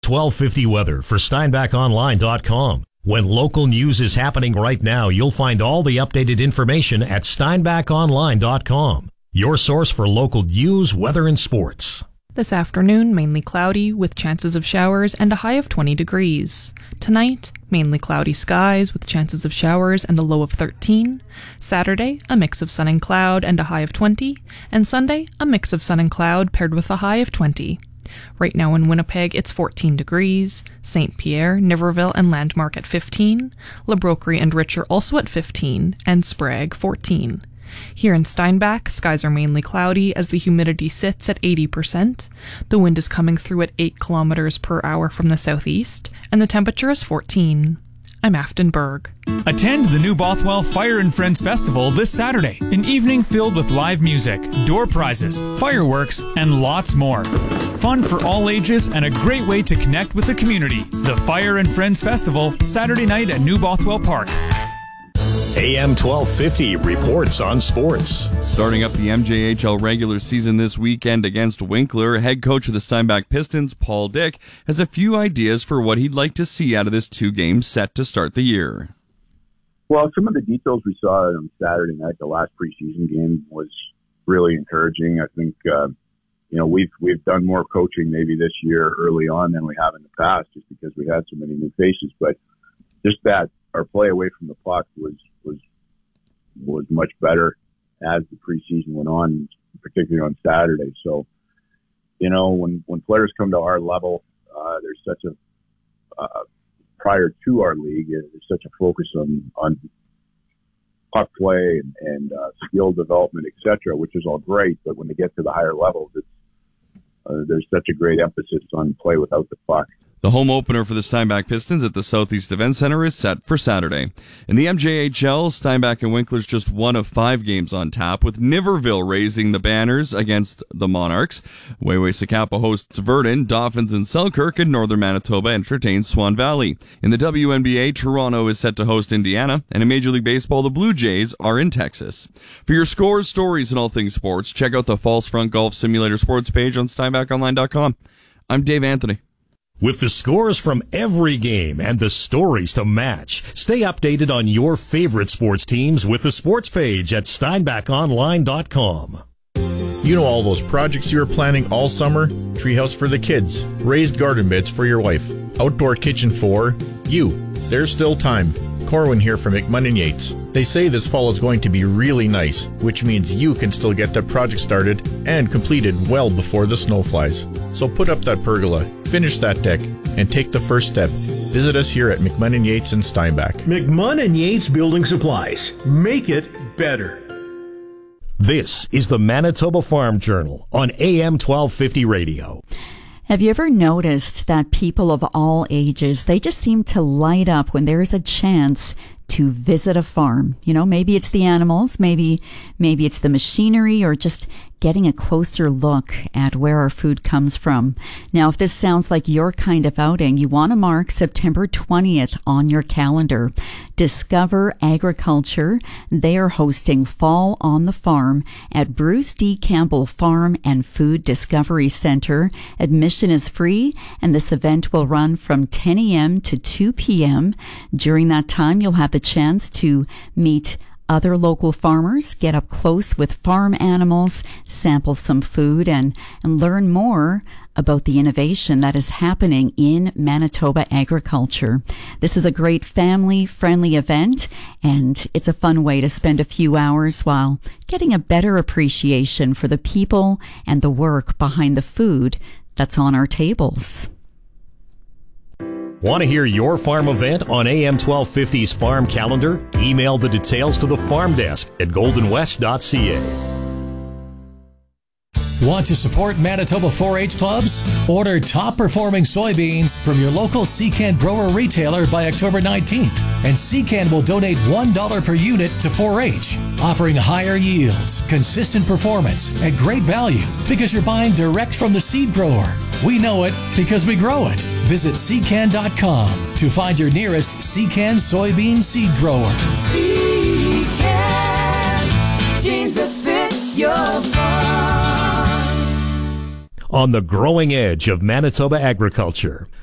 1250 weather for SteinbachOnline.com. When local news is happening right now, you'll find all the updated information at SteinbachOnline.com. Your source for local news, weather, and sports. This afternoon, mainly cloudy with chances of showers and a high of 20 degrees. Tonight, mainly cloudy skies with chances of showers and a low of 13. Saturday, a mix of sun and cloud and a high of 20. And Sunday, a mix of sun and cloud paired with a high of 20. Right now in Winnipeg, it's 14 degrees. St. Pierre, Niverville, and Landmark at 15. La Broquerie and Richer also at 15. And Sprague, 14. Here in Steinbach, skies are mainly cloudy as the humidity sits at 80%. The wind is coming through at 8 kilometers per hour from the southeast, and the temperature is 14. I'm Afton Berg. Attend the New Bothwell Fire and Friends Festival this Saturday, an evening filled with live music, door prizes, fireworks, and lots more. Fun for all ages and a great way to connect with the community. The Fire and Friends Festival, Saturday night at New Bothwell Park. AM 1250 reports on sports. Starting up the MJHL regular season this weekend against Winkler, head coach of the Steinbach Pistons, Paul Dick, has a few ideas for what he'd like to see out of this two-game set to start the year. Well, some of the details we saw on Saturday night, the last preseason game, was really encouraging. I think, we've done more coaching maybe this year early on than we have in the past, just because we had so many new faces. But just that our play away from the puck was much better as the preseason went on, particularly on Saturday. So, when players come to our level, there's such a prior to our league, there's such a focus on puck play and skill development, etc., which is all great. But when they get to the higher levels, there's such a great emphasis on play without the puck. The home opener for the Steinbach Pistons at the Southeast Event Center is set for Saturday. In the MJHL, Steinbach and Winkler's just one of 5 games on tap, with Niverville raising the banners against the Monarchs. Wayway-Sakapa hosts Verdun, Dauphin's in Selkirk, and Northern Manitoba entertains Swan Valley. In the WNBA, Toronto is set to host Indiana, and in Major League Baseball, the Blue Jays are in Texas. For your scores, stories, and all things sports, check out the False Front Golf Simulator sports page on SteinbachOnline.com. I'm Dave Anthony. With the scores from every game and the stories to match, stay updated on your favorite sports teams with the sports page at SteinbachOnline.com. You know all those projects you are planning all summer? Treehouse for the kids, raised garden beds for your wife, outdoor kitchen for you. There's still time. Corwin here from McMunn & Yates. They say this fall is going to be really nice, which means you can still get that project started and completed well before the snow flies. So put up that pergola, finish that deck, and take the first step. Visit us here at McMunn & Yates in Steinbach. McMunn & Yates Building Supplies. Make it better. This is the Manitoba Farm Journal on AM 1250 radio. Have you ever noticed that people of all ages, they just seem to light up when there is a chance to visit a farm? Maybe it's the animals, maybe it's the machinery, or just getting a closer look at where our food comes from. Now, if this sounds like your kind of outing, you want to mark September 20th on your calendar. Discover Agriculture. They are hosting Fall on the Farm at Bruce D. Campbell Farm and Food Discovery Center. Admission is free, and this event will run from 10 a.m. to 2 p.m. During that time, you'll have the chance to meet other local farmers, get up close with farm animals, sample some food, and learn more about the innovation that is happening in Manitoba agriculture. This is a great family-friendly event, and it's a fun way to spend a few hours while getting a better appreciation for the people and the work behind the food that's on our tables. Want to hear your farm event on AM 1250's Farm Calendar? Email the details to the farm desk at goldenwest.ca. Want to support Manitoba 4-H clubs? Order top-performing soybeans from your local Secan grower retailer by October 19th, and Secan will donate $1 per unit to 4-H, offering higher yields, consistent performance, and great value because you're buying direct from the seed grower. We know it because we grow it. Visit Secan.com to find your nearest Secan soybean seed grower. Secan, genes that fit your farm. On the growing edge of Manitoba agriculture,